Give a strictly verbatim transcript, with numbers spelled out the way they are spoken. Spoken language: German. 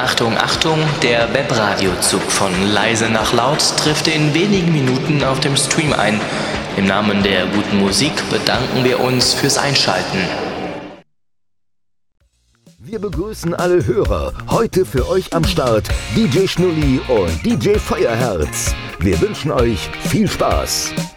Achtung, Achtung, der Webradiozug von leise nach laut trifft in wenigen Minuten auf dem Stream ein. Im Namen der guten Musik bedanken wir uns fürs Einschalten. Wir begrüßen alle Hörer. Heute für euch am Start D J Schnulli und D J Feuerherz. Wir wünschen euch viel Spaß.